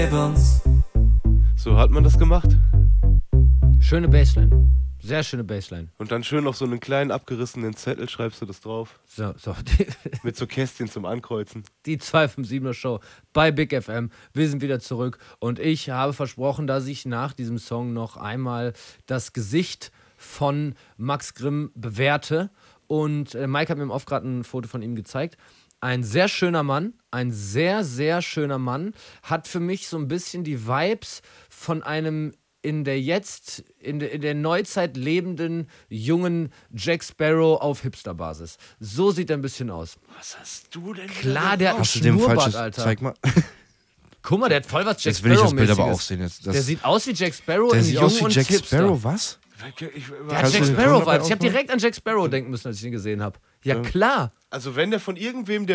So hat man das gemacht. Schöne Bassline. Sehr schöne Bassline. Und dann schön auf so einen kleinen abgerissenen Zettel schreibst du das drauf. So. Mit so Kästchen zum Ankreuzen. Die 257er Show bei Big FM. Wir sind wieder zurück und ich habe versprochen, dass ich nach diesem Song noch einmal das Gesicht von Max Grimm bewerte. Und Mike hat mir im Off gerade ein Foto von ihm gezeigt. Ein sehr schöner Mann, ein sehr, sehr schöner Mann, hat für mich so ein bisschen die Vibes von einem in der Neuzeit lebenden jungen Jack Sparrow auf Hipster-Basis. So sieht er ein bisschen aus. Was hast du denn? Klar, der hat einen Hast du dem Schnurrbart, falsches? Alter. Zeig mal. Guck mal, der hat voll was Jack Jetzt will ich das Bild aber Sparrow-mäßiges. auch sehen. Jetzt. Der sieht aus wie Jack Sparrow Der in sieht jung aus wie und Jack Hipster. Sparrow, was? Der hat Kannst Jack du den Ton Sparrow-Vibes. dabei Ich habe aufmachen? direkt an Jack Sparrow denken müssen, als ich ihn gesehen habe. Ja, klar. Also wenn der von irgendwem, der